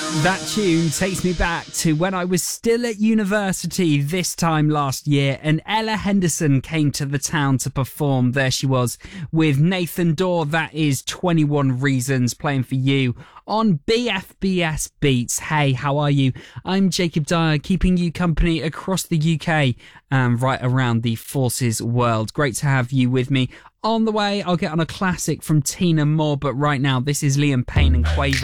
That tune takes me back to when I was still at university this time last year, and Ella Henderson came to the town to perform. There she was with Nathan Dawe. That is 21 Reasons playing for you on BFBS Beats. Hey, how are you? I'm Jacob Dyer, keeping you company across the UK and right around the Forces world. Great to have you with me. On the way, I'll get on a classic from Tina Moore, but right now, this is Liam Payne and Quaver.